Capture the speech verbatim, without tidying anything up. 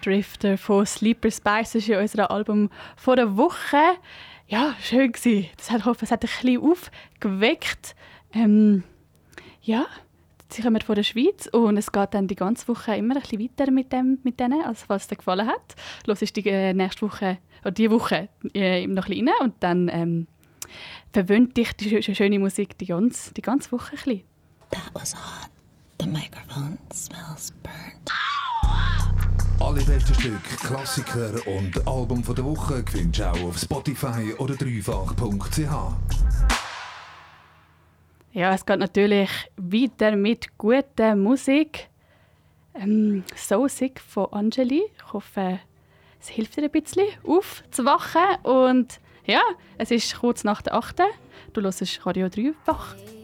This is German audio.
Drifter von Sleeper Spice. Das ist ja unser Album vor der Woche. Ja, schön gewesen. Das hat, ich hoffe, es hat ein bisschen aufgeweckt. Ähm, ja, sie kommen von der Schweiz und es geht dann die ganze Woche immer ein bisschen weiter mit, dem, mit denen, also falls es dir gefallen hat. Los ist die äh, nächste Woche, oder diese Woche äh, noch ein bisschen rein und dann ähm, verwöhnt dich die schö- schöne Musik die ganze, die ganze Woche ein bisschen. That was hot. The microphone smells burnt. Alle besten Stücke, Klassiker und Album von der Woche findest du auch auf Spotify oder dreifach punkt c h. Ja, es geht natürlich weiter mit guter Musik. Ähm, «So Sick» von Angeli. Ich hoffe, es hilft dir ein bisschen aufzuwachen. Und ja, es ist kurz nach der achten. Du hörst Radio Dreifach.